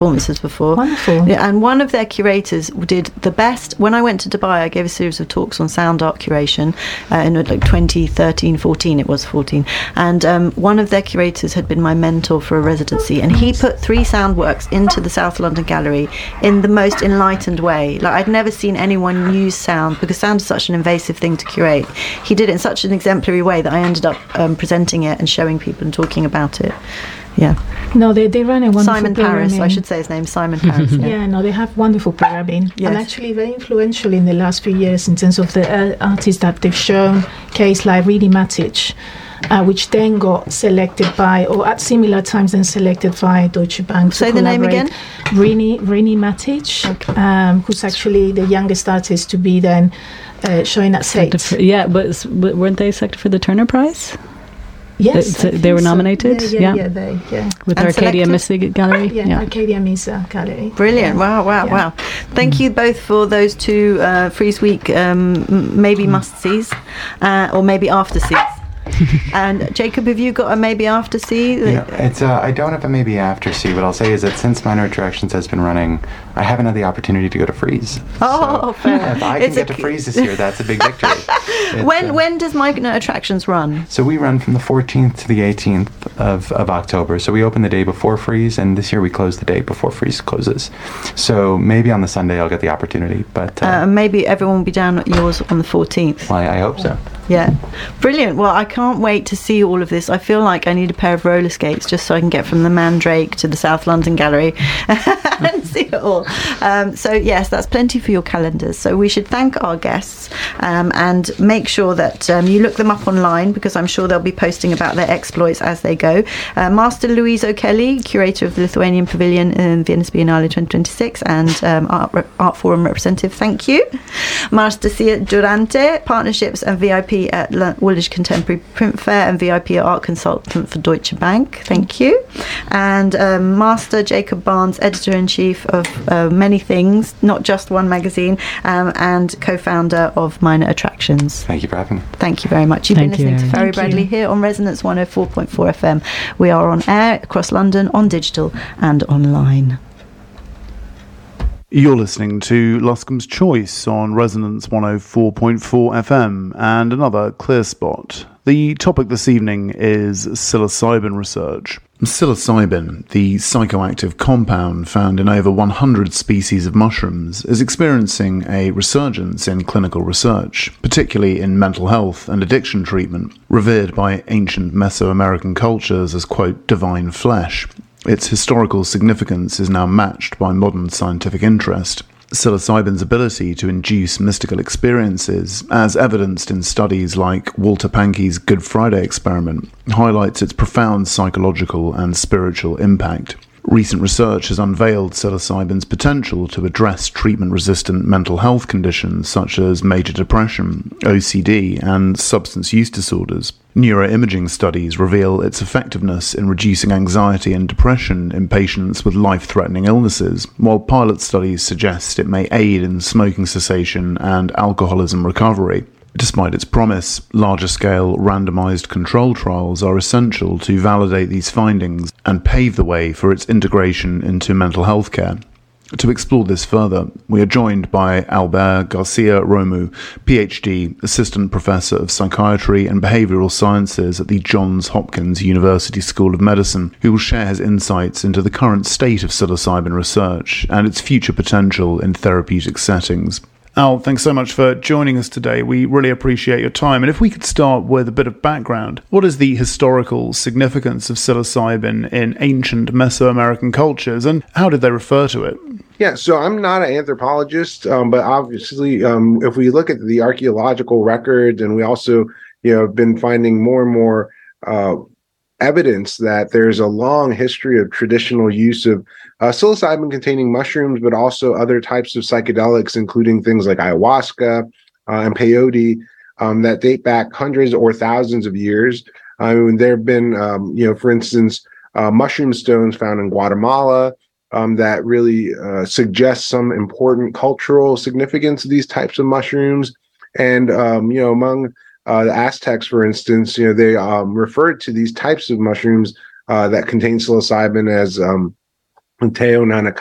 performances before. Wonderful. Yeah, and one of their curators did the best. When I went to Dubai, I gave a series of talks on sound art curation in like 2013, 14, it was 14. And one of their curators had been my mentor for a residency, and he put 3 sound works into the South London Gallery in the most enlightened way. Like, I'd never seen anyone use sound, because sound is such an invasive thing to curate. He did it in such an exemplary way that I ended up presenting it and showing people and talking about it. Yeah. No, they run a wonderful Simon Paris, programming. I should say his name, Simon Paris. Yeah, no, they have wonderful programming. Yes. And actually very influential in the last few years in terms of the artists that they've shown, case like Rini Matic, which then got selected by, or at similar times then selected by Deutsche Bank. Say the name again? Rini Matic, who's actually the youngest artist to be then showing at Tate. Yeah, but weren't they selected for the Turner Prize? Yes, they were nominated. Yeah, with And Arcadia selected? Music Gallery. Yeah, Arcadia Misa Gallery. Brilliant. Yeah. Wow. Thank you both for those 2 Frieze Week maybe must-sees, or maybe after-sees. And Jacob, have you got a maybe after see? It's I don't have a maybe after see. What I'll say is that since Minor Attractions has been running, I haven't had the opportunity to go to Frieze. Fair. If I can get to Frieze this year, that's a big victory. When does Minor Attractions run? So we run from the 14th to the 18th of October. So we open the day before Frieze, and this year we close the day before Frieze closes. So maybe on the Sunday I'll get the opportunity, but maybe everyone will be down at yours on the 14th. Well, I hope so. Yeah, brilliant. Well, I can't wait to see all of this. I feel like I need a pair of roller skates just so I can get from the Mandrake to the South London Gallery and see it all. So yes, that's plenty for your calendars. So we should thank our guests and make sure that you look them up online, because I'm sure they'll be posting about their exploits as they go. Master Louise O'Kelly, curator of the Lithuanian Pavilion in Venice Biennale 2026 and Art Forum representative, thank you. Master Sia Durante, partnerships and VIP at Woolwich Contemporary Print Fair and VIP art consultant for Deutsche Bank, thank you. And Master Jacob Barnes, editor-in-chief of many things, not just one magazine, and co-founder of Minor Attractions. Thank you for having me. Thank you very much. You've been listening to Ferry Bradley here on Resonance 104.4 FM. We are on air across London, on digital and online. You're listening to Luscombe's Choice on Resonance 104.4 FM and another Clear Spot. The topic this evening is psilocybin research. Psilocybin, the psychoactive compound found in over 100 species of mushrooms, is experiencing a resurgence in clinical research, particularly in mental health and addiction treatment, revered by ancient Mesoamerican cultures as, quote, divine flesh. Its historical significance is now matched by modern scientific interest. Psilocybin's ability to induce mystical experiences, as evidenced in studies like Walter Pahnke's Good Friday experiment, highlights its profound psychological and spiritual impact. Recent research has unveiled psilocybin's potential to address treatment-resistant mental health conditions such as major depression, OCD, and substance use disorders. Neuroimaging studies reveal its effectiveness in reducing anxiety and depression in patients with life-threatening illnesses, while pilot studies suggest it may aid in smoking cessation and alcoholism recovery. Despite its promise, larger-scale randomized control trials are essential to validate these findings and pave the way for its integration into mental health care. To explore this further, we are joined by Albert Garcia Romu, PhD, Assistant Professor of Psychiatry and Behavioral Sciences at the Johns Hopkins University School of Medicine, who will share his insights into the current state of psilocybin research and its future potential in therapeutic settings. Al, thanks so much for joining us today. We really appreciate your time. And if we could start with a bit of background, what is the historical significance of psilocybin in ancient Mesoamerican cultures, and how did they refer to it? Yeah, so I'm not an anthropologist, but obviously, if we look at the archaeological records, and we also, have been finding more and more evidence that there's a long history of traditional use of psilocybin-containing mushrooms, but also other types of psychedelics, including things like ayahuasca and peyote, that date back hundreds or thousands of years. There have been, for instance, mushroom stones found in Guatemala that really suggest some important cultural significance of these types of mushrooms. And, among the Aztecs, for instance, they referred to these types of mushrooms that contain psilocybin as Teo